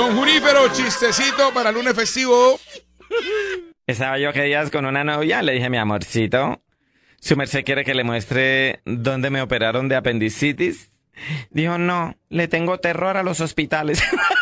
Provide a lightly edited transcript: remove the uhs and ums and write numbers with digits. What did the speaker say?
don Junípero, chistecito para el lunes festivo. Estaba yo que días con una novia, le dije, mi amorcito, ¿su merced quiere que le muestre dónde me operaron de apendicitis? Dijo, no, le tengo terror a los hospitales.